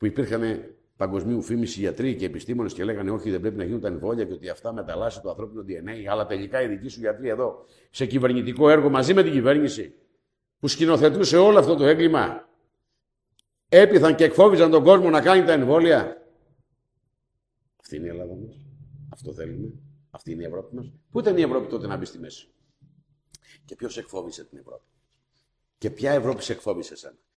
που υπήρχαν παγκοσμίου φήμης γιατροί και επιστήμονες και λέγανε όχι, δεν πρέπει να γίνουν τα εμβόλια και ότι αυτά μεταλλάσσει το ανθρώπινο DNA. Αλλά τελικά οι δικοί σου γιατροί εδώ, σε κυβερνητικό έργο μαζί με την κυβέρνηση, που σκηνοθετούσε όλο αυτό το έγκλημα, έπειθαν και εκφόβιζαν τον κόσμο να κάνει τα εμβόλια. Αυτή είναι η Ελλάδα μας. Αυτό θέλουμε. Αυτή είναι η Ευρώπη μας. Πού ήταν η Ευρώπη τότε να μπει στη μέση? Και ποιος εκφόβησε την Ευρώπη? Και ποια Ευρώπη σε εκφόβησε εσένα?